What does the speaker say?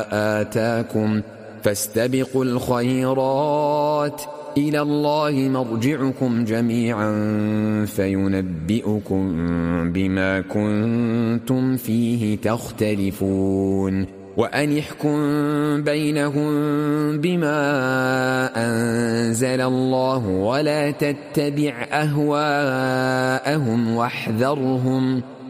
آتاكم فاستبقوا الخيرات إلى الله مرجعكم جميعا فينبئكم بما كنتم فيه تختلفون وأن احكم بينهم بما أنزل الله ولا تتبع أهواءهم